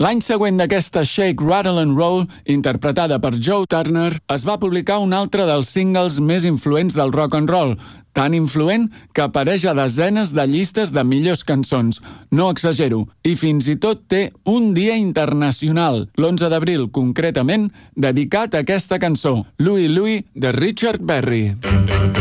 L'any següent d'aquesta Shake, Rattle and Roll, interpretada per Joe Turner, es va publicar un altre dels singles més influents del rock and roll, tan influent que apareix a desenes de llistes de millors cançons. No exagero. I fins i tot té un dia internacional, l'11 d'abril concretament, dedicat a aquesta cançó, Louie Louie de Richard Berry.